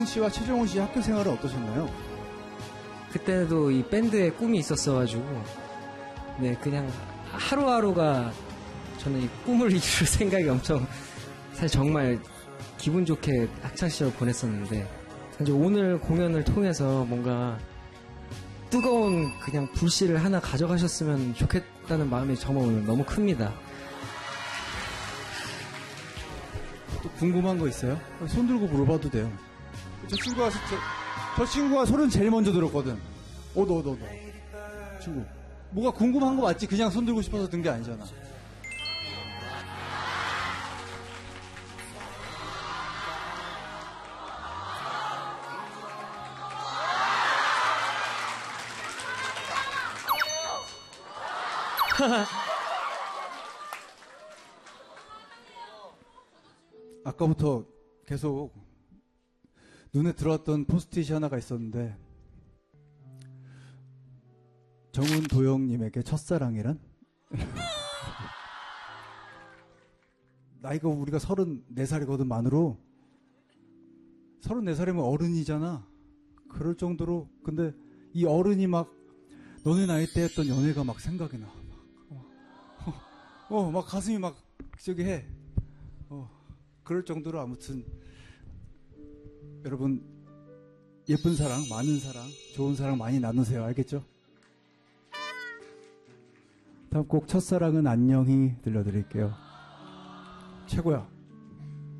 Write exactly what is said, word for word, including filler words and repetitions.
씨와 최정훈 씨 학교 생활은 어떠셨나요? 그때도 이 밴드에 꿈이 있었어가지고, 네, 그냥 하루하루가 저는 이 꿈을 이룰 생각이 엄청, 사실 정말 기분 좋게 학창시절 보냈었는데, 사실 오늘 공연을 통해서 뭔가 뜨거운 그냥 불씨를 하나 가져가셨으면 좋겠다는 마음이 정말 오늘 너무 큽니다. 또 궁금한 거 있어요? 손 들고 물어봐도 돼요. 저 친구가 저, 저 친구가 소리는 제일 먼저 들었거든. 어, 너, 너, 너. 친구. 뭐가 궁금한 거 맞지? 그냥 손 들고 싶어서 든 게 아니잖아. 아까부터 계속 눈에 들어왔던 포스트잇이 하나가 있었는데, 정훈 도영님에게 첫사랑이란? 나이가 우리가 서른네 살이거든, 만으로. 서른네 살이면 어른이잖아. 그럴 정도로. 근데 이 어른이 막 너네 나이 때 했던 연애가 막 생각이 나. 막, 어, 어, 막 가슴이 막 저기 해. 어, 그럴 정도로. 아무튼 여러분, 예쁜 사랑, 많은 사랑, 좋은 사랑 많이 나누세요. 알겠죠? 다음 곡 첫사랑은 안녕히 들려드릴게요. 최고야.